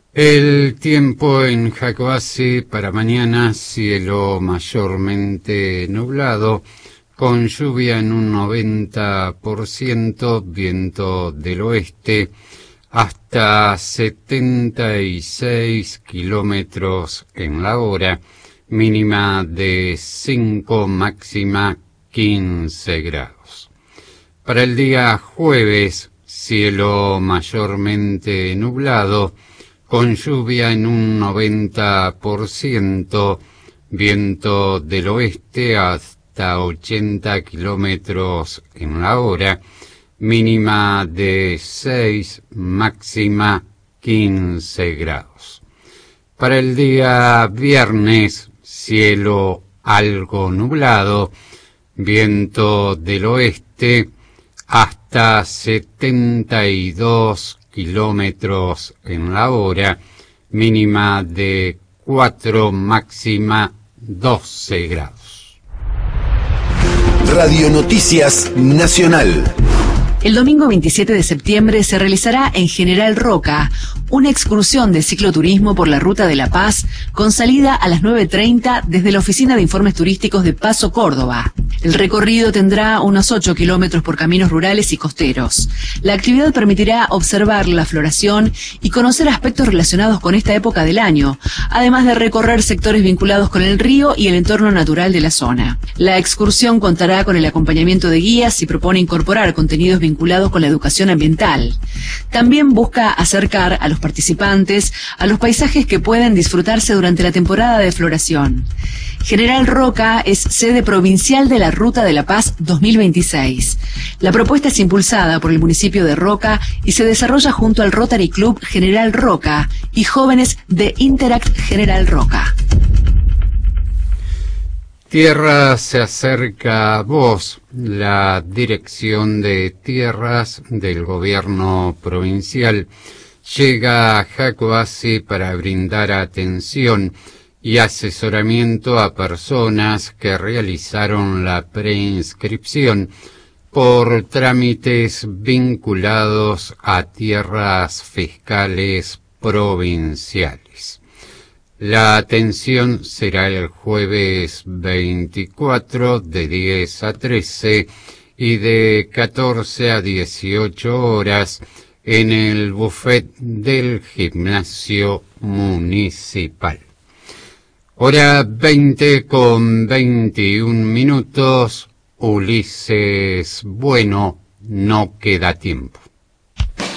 El tiempo en Jacobasi para mañana: cielo mayormente nublado, con lluvia en un 90%, viento del oeste hasta 76 kilómetros en la hora, mínima de 5, máxima 15 grados. Para el día jueves, cielo mayormente nublado, con lluvia en un 90%, viento del oeste hasta 80 kilómetros en la hora, mínima de 6, máxima 15 grados. Para el día viernes, cielo algo nublado, viento del oeste hasta 72 kilómetros en la hora, mínima de 4, máxima 12 grados. Radio Noticias Nacional. El domingo 27 de septiembre se realizará en General Roca una excursión de cicloturismo por la Ruta de la Paz con salida a las 9:30 desde la Oficina de Informes Turísticos de Paso, Córdoba. El recorrido tendrá unos 8 kilómetros por caminos rurales y costeros. La actividad permitirá observar la floración y conocer aspectos relacionados con esta época del año, además de recorrer sectores vinculados con el río y el entorno natural de la zona. La excursión contará con el acompañamiento de guías y propone incorporar contenidos vinculados con la educación ambiental. También busca acercar a los participantes a los paisajes que pueden disfrutarse durante la temporada de floración. General Roca es sede provincial de la Ruta de la Paz 2026. La propuesta es impulsada por el municipio de Roca y se desarrolla junto al Rotary Club General Roca y jóvenes de Interact General Roca. Tierra se acerca a vos. La Dirección de Tierras del Gobierno Provincial llega a Jacobasi para brindar atención y asesoramiento a personas que realizaron la preinscripción por trámites vinculados a tierras fiscales provinciales. La atención será el jueves 24 de 10 a 13 y de 14 a 18 horas en el buffet del gimnasio municipal. Hora 20:21. Ulises Bueno, no queda tiempo.